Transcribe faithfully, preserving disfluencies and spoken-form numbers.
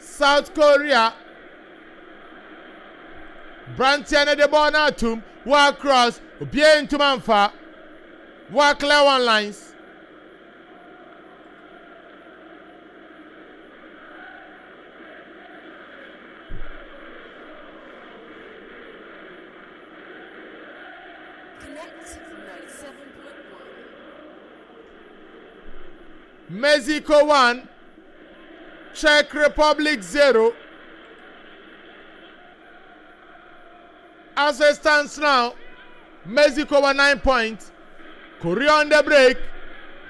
South Korea. Brantiana de Bonatum. Walk cross. Bien to Manfa. Walk clear one lines. Mexico one, Czech Republic zero. As it stands now, Mexico were nine points. Korea on the break.